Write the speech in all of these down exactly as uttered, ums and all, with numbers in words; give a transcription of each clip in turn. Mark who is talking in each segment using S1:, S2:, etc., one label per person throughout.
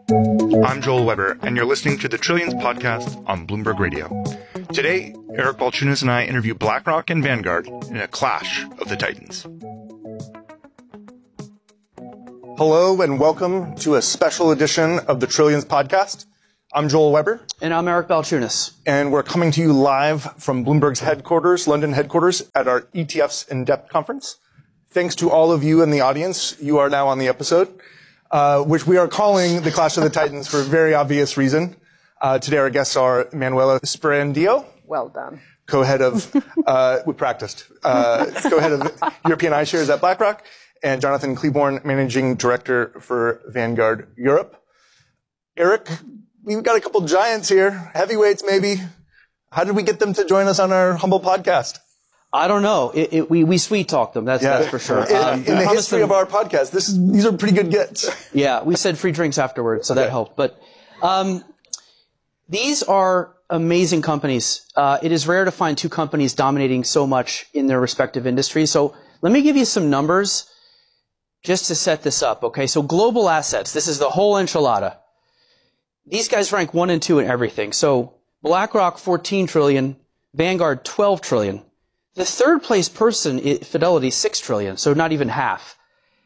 S1: I'm Joel Weber, and you're listening to the Trillions podcast on Bloomberg Radio. Today, Eric Balchunas and I interview BlackRock and Vanguard in a clash of the titans. Hello, and welcome to a special edition of the Trillions podcast. I'm Joel Weber.
S2: And I'm Eric Balchunas.
S1: And we're coming to you live from Bloomberg's headquarters, London headquarters, at our E T Fs in Depth conference. Thanks to all of you in the audience. You are now on the episode, uh, which we are calling the Clash of the Titans for a very obvious reason. Uh, today our guests are Manuela Sperandio.
S3: Well done.
S1: Co-head of, uh, we practiced, uh, co-head of European iShares at BlackRock, and Jonathan Kleborn, Managing Director for Vanguard Europe. Eric, we've got a couple giants here, heavyweights maybe. How did we get them to join us on our humble podcast?
S2: I don't know. It, it, we, we sweet talked them, that's, yeah. that's for sure.
S1: In, um, in the history them, of our podcast, this is, these are pretty good gets.
S2: Yeah, we said free drinks afterwards, so okay. that helped. But um, these are amazing companies. Uh, it is rare to find two companies dominating so much in their respective industries. So let me give you some numbers just to set this up, okay? So global assets, this is the whole enchilada. These guys rank one and two in everything. So BlackRock, fourteen trillion, Vanguard, twelve trillion. The third place person, Fidelity, six trillion, so not even half.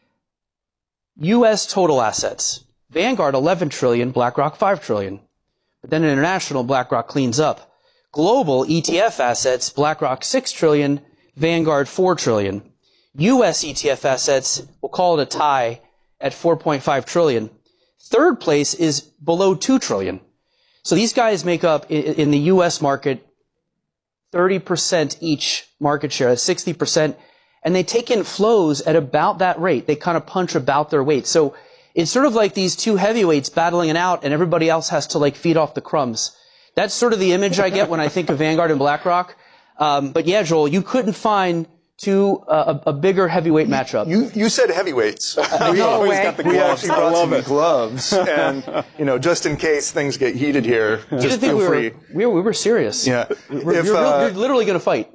S2: U S total assets, Vanguard, eleven trillion, BlackRock, five trillion. But then international, BlackRock cleans up. Global E T F assets, BlackRock, six trillion, Vanguard, four trillion. U S E T F assets, we'll call it a tie at four point five trillion. Third place is below two trillion. So these guys make up in the U S market thirty percent each market share, that's sixty percent, and they take in flows at about that rate. They kind of punch about their weight. So it's sort of like these two heavyweights battling it out, and everybody else has to like feed off the crumbs. That's sort of the image I get when I think of Vanguard and BlackRock. Um, but yeah, Joel, you couldn't find two uh, a, a bigger heavyweight matchup.
S1: You you said heavyweights.
S3: Uh,
S1: we,
S3: no way.
S1: Got the gloves. We actually brought some it. gloves, and you know, just in case things get heated here,
S2: you
S1: just
S2: think
S1: feel
S2: we
S1: free.
S2: Were, we, were, we were serious.
S1: Yeah,
S2: we're,
S1: if,
S2: you're,
S1: uh,
S2: you're literally going to fight.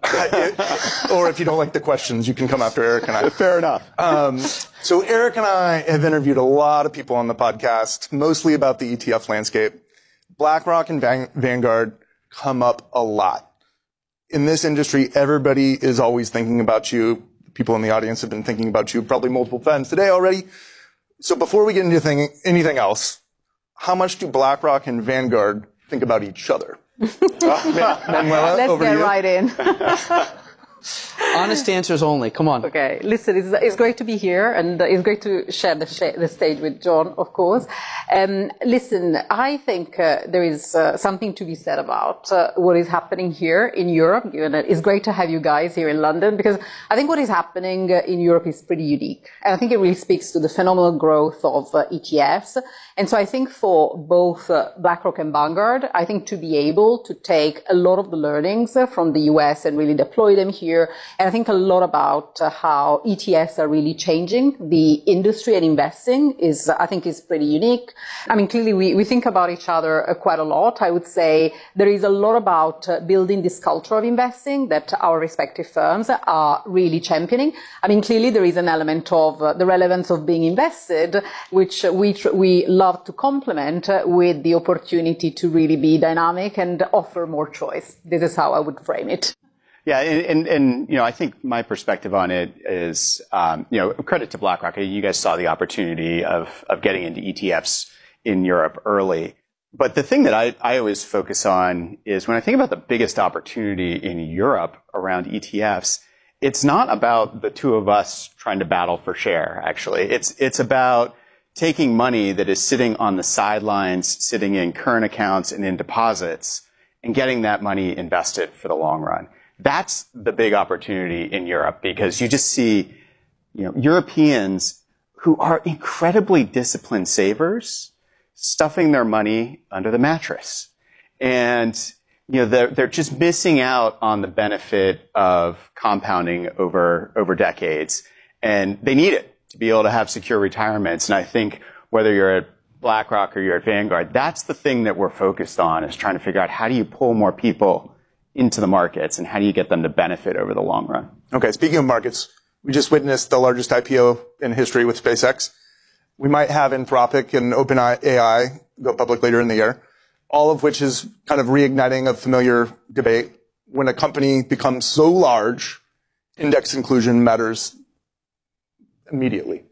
S1: Or if you don't like the questions, you can come after Eric and I.
S4: Fair enough.
S1: Um, so Eric and I have interviewed a lot of people on the podcast, mostly about the E T F landscape. BlackRock and Van- Vanguard come up a lot. In this industry, everybody is always thinking about you. People in the audience have been thinking about you probably multiple times today already. So before we get into thing, anything else, how much do BlackRock and Vanguard think about each other? uh, Manuela,
S3: Let's
S1: over
S3: get
S1: to you.
S3: right in.
S2: Honest answers only. Come on.
S3: Okay. Listen, it's, it's great to be here, and it's great to share the, sh- the stage with John, of course. Um, listen, I think uh, there is uh, something to be said about uh, what is happening here in Europe. Given that it's great to have you guys here in London, because I think what is happening uh, in Europe is pretty unique, and I think it really speaks to the phenomenal growth of uh, E T Fs. And so I think for both uh, BlackRock and Vanguard, I think to be able to take a lot of the learnings uh, from the U S and really deploy them here. And I think a lot about uh, how E T Fs are really changing the industry and investing is, uh, I think, is pretty unique. I mean, clearly we, we think about each other uh, quite a lot. I would say there is a lot about uh, building this culture of investing that our respective firms are really championing. I mean, clearly there is an element of uh, the relevance of being invested, which we tr- we love to complement uh, with the opportunity to really be dynamic and offer more choice. This is how I would frame it.
S4: Yeah, and, and, and you know, I think my perspective on it is, um, you know, credit to BlackRock. You guys saw the opportunity of of getting into E T Fs in Europe early. But the thing that I, I always focus on is when I think about the biggest opportunity in Europe around E T Fs, it's not about the two of us trying to battle for share, actually. It's it's about taking money that is sitting on the sidelines, sitting in current accounts and in deposits, and getting that money invested for the long run. That's the big opportunity in Europe, because you just see, you know, Europeans who are incredibly disciplined savers stuffing their money under the mattress. And, you know, they're, they're just missing out on the benefit of compounding over, over decades. And they need it to be able to have secure retirements. And I think whether you're at BlackRock or you're at Vanguard, that's the thing that we're focused on, is trying to figure out how do you pull more people into the markets and how do you get them to benefit over the long run.
S1: Okay, speaking of markets, we just witnessed the largest I P O in history with SpaceX. We might have Anthropic and OpenAI go public later in the year, all of which is kind of reigniting a familiar debate. When a company becomes so large, index inclusion matters immediately.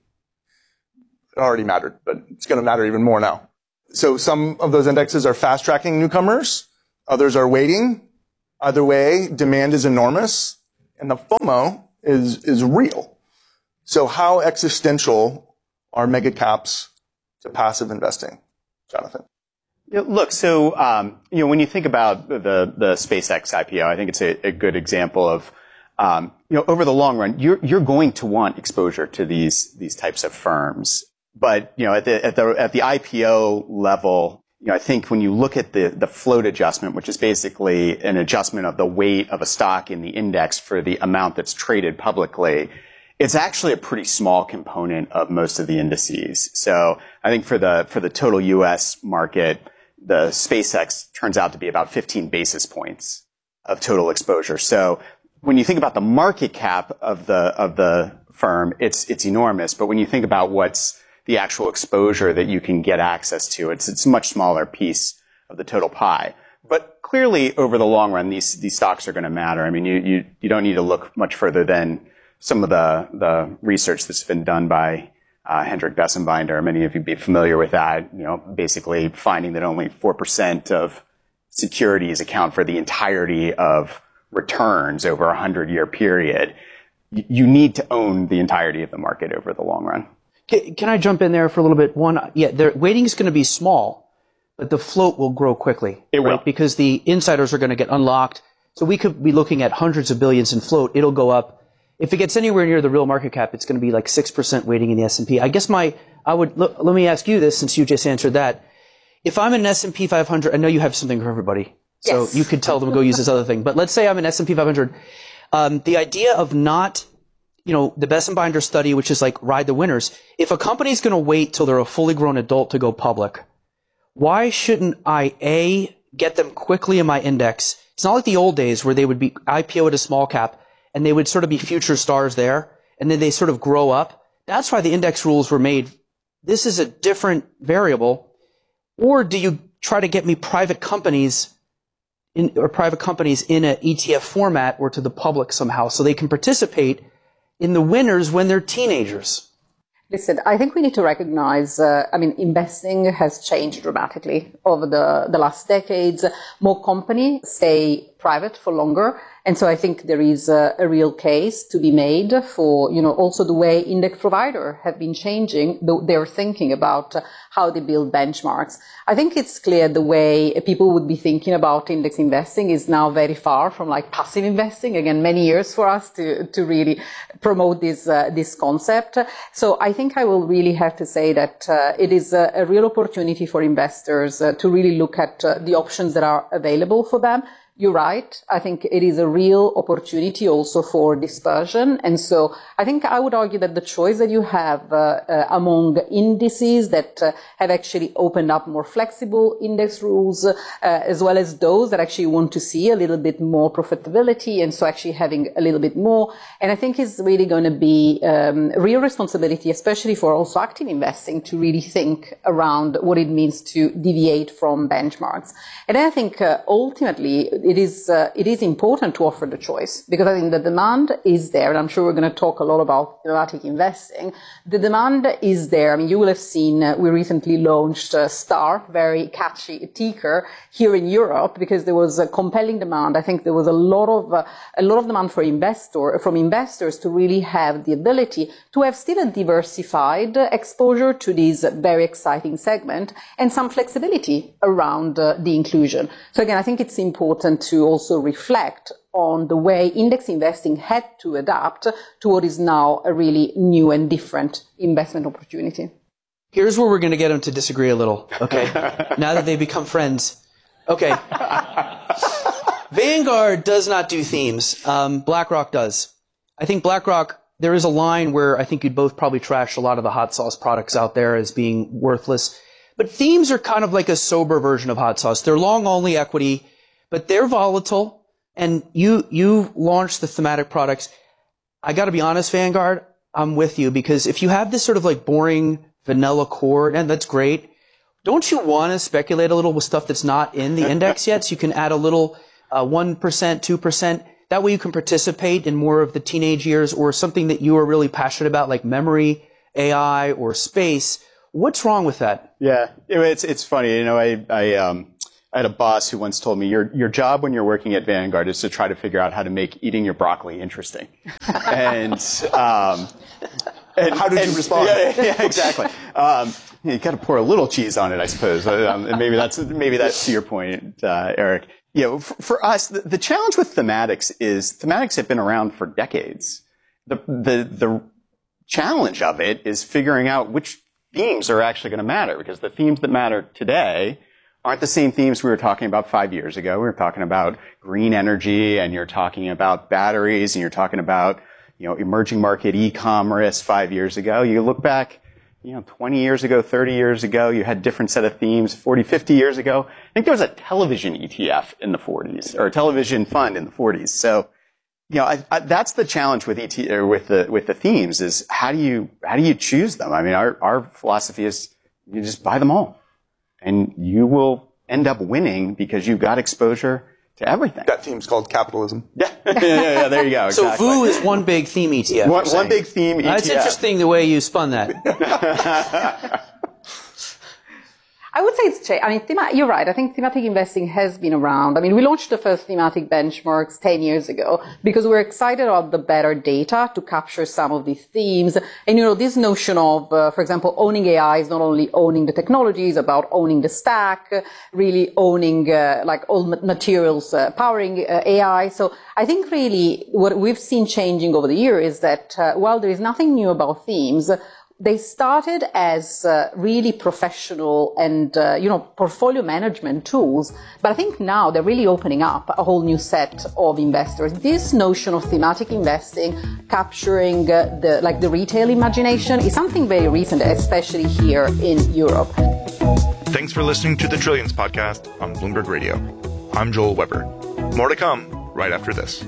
S1: It already mattered, but it's going to matter even more now. So some of those indexes are fast-tracking newcomers. Others are waiting. Either way, demand is enormous, and the FOMO is, is real. So how existential are mega caps to passive investing, Jonathan?
S4: Yeah, look, so um, you know, when you think about the the SpaceX I P O, I think it's a, a good example of um, you know, over the long run, you're you're going to want exposure to these these types of firms. But you know, at the at the at the I P O level, you know, I think when you look at the the float adjustment, which is basically an adjustment of the weight of a stock in the index for the amount that's traded publicly, it's actually a pretty small component of most of the indices. So I think for the for the total U S market, the SpaceX turns out to be about fifteen basis points of total exposure. So when you think about the market cap of the of the firm, it's it's enormous. But when you think about what's the actual exposure that you can get access to, it's it's a much smaller piece of the total pie. But clearly, over the long run, these these stocks are going to matter. I mean, you you you don't need to look much further than some of the the research that's been done by uh, Hendrik Bessembinder. Many of you be familiar with that. You know, basically finding that only four percent of securities account for the entirety of returns over a hundred-year period. You need to own the entirety of the market over the long run.
S2: Can I jump in there for a little bit? One, yeah, the weighting is going to be small, but the float will grow quickly.
S4: It
S2: right?
S4: will.
S2: Because the insiders are going to get unlocked. So we could be looking at hundreds of billions in float. It'll go up. If it gets anywhere near the real market cap, it's going to be like six percent weighting in the S and P. I guess my, I would, look, let me ask you this since you just answered that. If I'm in S and P five hundred, I know you have something for everybody. So
S3: Yes.
S2: you could tell them to go use this other thing. But let's say I'm in S and P five hundred. Um, the idea of not, you know, the Bessembinder study, which is like ride the winners. If a company's going to wait till they're a fully grown adult to go public, why shouldn't I, A, get them quickly in my index? It's not like the old days where they would be I P O at a small cap and they would sort of be future stars there and then they sort of grow up. That's why the index rules were made. This is a different variable. Or do you try to get me private companies in, or private companies in an E T F format or to the public somehow so they can participate in the winners when they're teenagers?
S3: Listen, I think we need to recognize, uh, I mean, investing has changed dramatically over the, the last decades. More companies stay private for longer. And so I think there is a, a real case to be made for, you know, also the way index providers have been changing, they're thinking about how they build benchmarks. I think it's clear the way people would be thinking about index investing is now very far from like passive investing. Again, many years for us to, to really promote this, uh, this concept. So I think I will really have to say that uh, it is a, a real opportunity for investors uh, to really look at uh, the options that are available for them. You're right. I think it is a real opportunity also for dispersion. And so I think I would argue that the choice that you have uh, uh, among indices that uh, have actually opened up more flexible index rules, uh, as well as those that actually want to see a little bit more profitability and so actually having a little bit more. And I think it's really going to be um, real responsibility, especially for also active investing, to really think around what it means to deviate from benchmarks. And I think uh, ultimately, it is uh, it is important to offer the choice because I think the demand is there, and I'm sure we're going to talk a lot about thematic investing. The demand is there. I mean, you will have seen uh, we recently launched uh, Star, very catchy ticker here in Europe because there was a compelling demand. I think there was a lot of uh, a lot of demand for investor from investors to really have the ability to have still a diversified uh, exposure to this very exciting segment and some flexibility around uh, the inclusion. So again, I think it's important to also reflect on the way index investing had to adapt to what is now a really new and different investment opportunity.
S2: Here's where we're going to get them to disagree a little, okay? Now that they become friends. Okay. Vanguard does not do themes. Um, BlackRock does. I think BlackRock, there is a line where I think you'd both probably trash a lot of the hot sauce products out there as being worthless. But themes are kind of like a sober version of hot sauce. They're long-only equity, but they're volatile. And you, you launched the thematic products. I got to be honest, Vanguard, I'm with you because if you have this sort of like boring vanilla core, and that's great. Don't you want to speculate a little with stuff that's not in the index yet? So you can add a little uh, one percent, two percent. That way you can participate in more of the teenage years or something that you are really passionate about, like memory, A I, or space. What's wrong with that?
S4: Yeah, it's it's funny. You know, I I um I had a boss who once told me your your job when you're working at Vanguard is to try to figure out how to make eating your broccoli interesting. and um, and
S1: how did
S4: and,
S1: you respond?
S4: Yeah, yeah exactly. Um, you got to pour a little cheese on it, I suppose. Um, and maybe that's maybe that's to your point, uh, Eric. You know, for, for us, the, the challenge with thematics is thematics have been around for decades. The the the challenge of it is figuring out which themes are actually going to matter, because the themes that matter today aren't the same themes we were talking about five years ago. We were talking about green energy, and you're talking about batteries, and you're talking about, you know, emerging market e-commerce five years ago. You look back, you know, twenty years ago, thirty years ago, you had different set of themes. forty, fifty years ago, I think there was a television E T F in the forties, or a television fund in the forties. So, you know, I, I, that's the challenge with E T or with the with the themes is how do you how do you choose them? I mean, our our philosophy is you just buy them all, and you will end up winning because you've got exposure to everything.
S1: That theme's called capitalism.
S4: Yeah, yeah, yeah, yeah. There you go. Exactly.
S2: So V U is one big theme E T F.
S4: One, one big theme E T F.
S2: That's interesting the way you spun that.
S3: I would say it's changed. I mean, thema- you're right. I think thematic investing has been around. I mean, we launched the first thematic benchmarks ten years ago because we're excited about the better data to capture some of these themes. And, you know, this notion of, uh, for example, owning A I is not only owning the technology, it's about owning the stack, really owning, uh, like all materials uh, powering uh, A I. So I think really what we've seen changing over the year is that uh, while there is nothing new about themes, they started as uh, really professional and, uh, you know, portfolio management tools. But I think now they're really opening up a whole new set of investors. This notion of thematic investing, capturing uh, the, like the retail imagination is something very recent, especially here in Europe.
S1: Thanks for listening to the Trillions podcast on Bloomberg Radio. I'm Joel Weber. More to come right after this.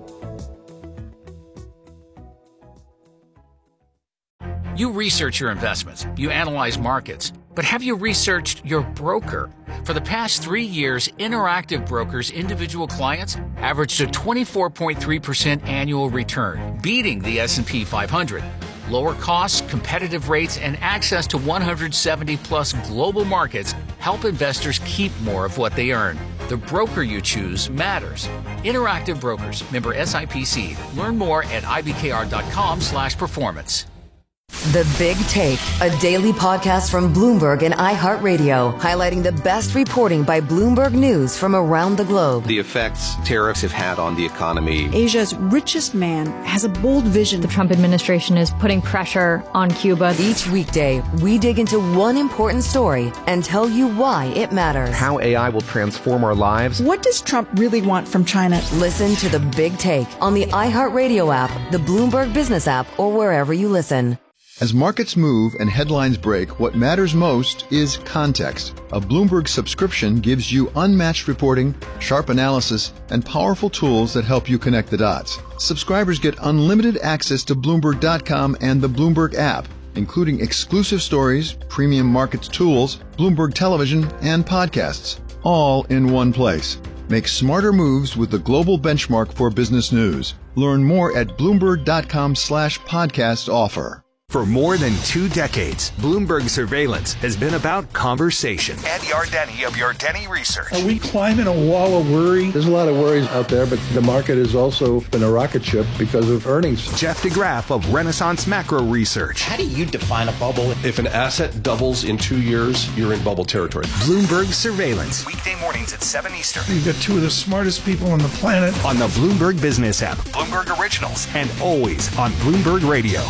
S5: You research your investments, you analyze markets, but have you researched your broker? For the past three years, Interactive Brokers' individual clients averaged a twenty-four point three percent annual return, beating the S and P five hundred. Lower costs, competitive rates, and access to one hundred seventy plus global markets help investors keep more of what they earn. The broker you choose matters. Interactive Brokers, member S I P C. Learn more at ibkr.com slash performance.
S6: The Big Take, a daily podcast from Bloomberg and iHeartRadio, highlighting the best reporting by Bloomberg News from around the globe.
S7: The effects tariffs have had on the economy.
S8: Asia's richest man has a bold vision.
S9: The Trump administration is putting pressure on Cuba.
S6: Each weekday, we dig into one important story and tell you why it matters.
S7: How A I will transform our lives.
S8: What does Trump really want from China?
S6: Listen to The Big Take on the iHeartRadio app, the Bloomberg Business app, or wherever you listen.
S10: As markets move and headlines break, what matters most is context. A Bloomberg subscription gives you unmatched reporting, sharp analysis, and powerful tools that help you connect the dots. Subscribers get unlimited access to Bloomberg dot com and the Bloomberg app, including exclusive stories, premium markets tools, Bloomberg television, and podcasts, all in one place. Make smarter moves with the global benchmark for business news. Learn more at Bloomberg dot com slash podcast offer.
S11: For more than two decades, Bloomberg Surveillance has been about conversation.
S12: Andy Ardeni of Ardeni Research.
S13: Are we climbing a wall of worry? There's a lot of worries out there, but the market has also been a rocket ship because of earnings.
S11: Jeff DeGraff of Renaissance Macro Research.
S14: How do you define a bubble?
S15: If an asset doubles in two years, you're in bubble territory.
S11: Bloomberg Surveillance.
S12: Weekday mornings at seven Eastern.
S13: You've got two of the smartest people on the planet.
S11: On the Bloomberg Business app.
S12: Bloomberg Originals.
S11: And always on Bloomberg Radio.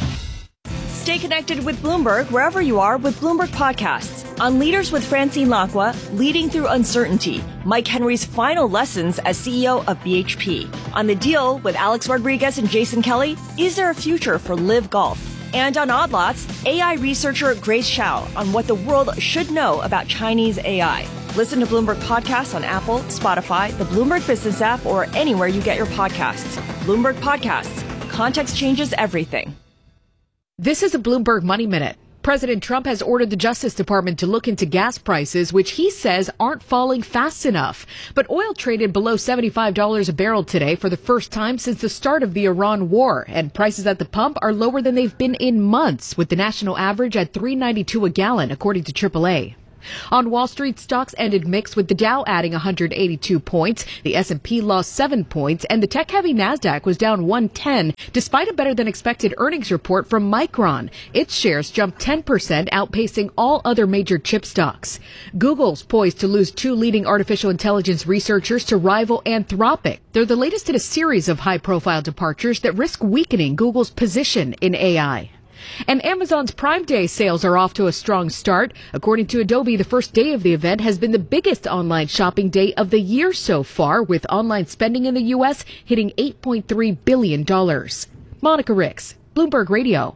S16: Stay connected with Bloomberg wherever you are with Bloomberg Podcasts. On Leaders with Francine Lacqua, Leading Through Uncertainty, Mike Henry's final lessons as C E O of B H P. On The Deal with Alex Rodriguez and Jason Kelly, is there a future for Live Golf? And on Odd Lots, A I researcher Grace Shao on what the world should know about Chinese A I. Listen to Bloomberg Podcasts on Apple, Spotify, the Bloomberg Business app, or anywhere you get your podcasts. Bloomberg Podcasts. Context changes everything.
S17: This is a Bloomberg Money Minute.
S14: President Trump has ordered the Justice Department to look into gas prices, which he says aren't falling fast enough. But oil traded below seventy-five dollars a barrel today for the first time since the start of the Iran war, and prices at the pump are lower than they've been in months, with the national average at three ninety-two a gallon, according to triple A. On Wall Street, stocks ended mixed, with the Dow adding one hundred eighty-two points, the S and P lost seven points, and the tech-heavy Nasdaq was down one ten, despite a better-than-expected earnings report from Micron. Its shares jumped ten percent, outpacing all other major chip stocks. Google's poised to lose two leading artificial intelligence researchers to rival Anthropic. They're the latest in a series of high-profile departures that risk weakening Google's position in A I. And Amazon's Prime Day sales are off to a strong start. According to Adobe, the first day of the event has been the biggest online shopping day of the year so far, with online spending in the U S hitting eight point three billion dollars. Monica Ricks, Bloomberg Radio.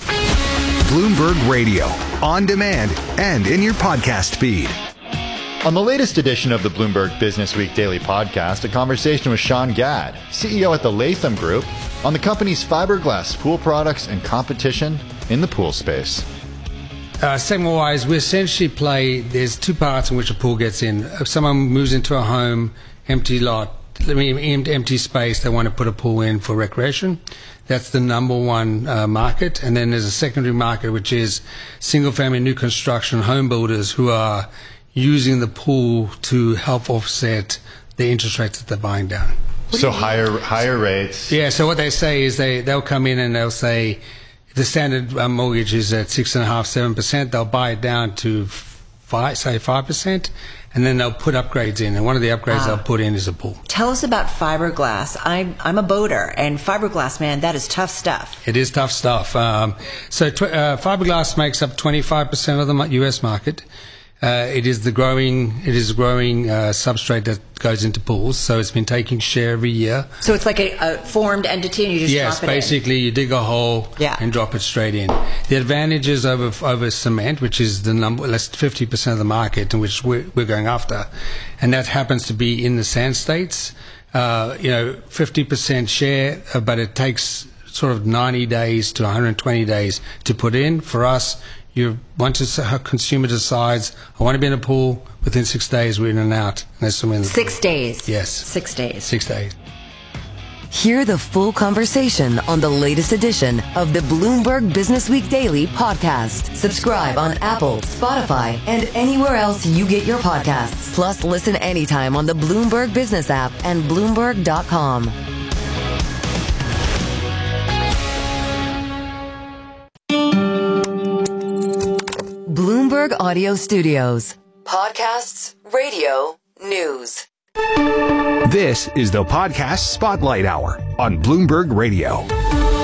S11: Bloomberg Radio, on demand and in your podcast feed.
S17: On the latest edition of the Bloomberg Business Week Daily Podcast, a conversation with Sean Gadd, C E O at the Latham Group, on the company's fiberglass pool products and competition in the pool space.
S18: Uh, segment-wise, we essentially play, there's two parts in which a pool gets in. If someone moves into a home, empty lot, I mean, empty space, they want to put a pool in for recreation. That's the number one uh, market. And then there's a secondary market, which is single-family new construction home builders who are using the pool to help offset the interest rates that they're buying down.
S17: So higher higher rates.
S18: Yeah, so what they say is they, they'll come in and they'll say, if the standard uh, mortgage is at six point five, seven percent, they'll buy it down to, five, say, five percent, and then they'll put upgrades in. And one of the upgrades ah. they'll put in is a pool.
S19: Tell us about fiberglass. I'm, I'm a boater, and fiberglass, man, that is tough stuff.
S18: It is tough stuff. Um, so tw- uh, fiberglass makes up twenty-five percent of the U S market. Uh, it is the growing, it is a growing uh, substrate that goes into pools, so it's been taking share every year.
S19: So it's like a, a formed entity, and you just
S18: yes,
S19: drop it
S18: basically
S19: in.
S18: You dig a hole
S19: yeah.
S18: and drop it straight in. The advantages over over cement, which is the number, less fifty percent of the market, in which we're, we're going after, and that happens to be in the sand states. Uh, you know, fifty percent share, uh, but it takes sort of ninety days to one hundred twenty days to put in. For us, you once a consumer decides, I want to be in a pool, within six days we're in and out. And that's in the
S19: six
S18: pool.
S19: days?
S18: Yes.
S19: Six days.
S18: Six days.
S6: Hear the full conversation on the latest edition of the Bloomberg Business Week Daily Podcast. Subscribe on Apple, Spotify, and anywhere else you get your podcasts. Plus, listen anytime on the Bloomberg Business app and Bloomberg dot com. Bloomberg Audio Studios. Podcasts, radio, news.
S11: This is the Podcast Spotlight Hour on Bloomberg Radio.